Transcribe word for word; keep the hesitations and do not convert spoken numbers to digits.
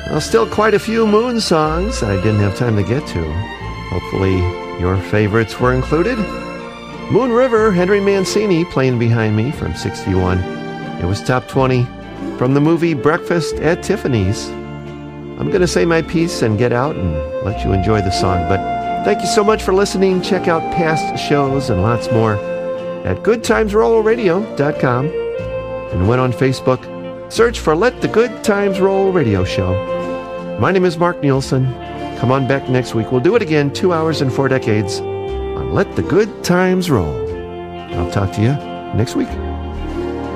Well, still quite a few Moon songs I didn't have time to get to. Hopefully your favorites were included. Moon River, Henry Mancini playing behind me from sixty-one. It was top twenty from the movie Breakfast at Tiffany's. I'm going to say my piece and get out and let you enjoy the song. But thank you so much for listening. Check out past shows and lots more at good times roll radio dot com. And when on Facebook, search for Let the Good Times Roll Radio Show. My name is Mark Nielsen. Come on back next week. We'll do it again, two hours and four decades on Let the Good Times Roll. I'll talk to you next week.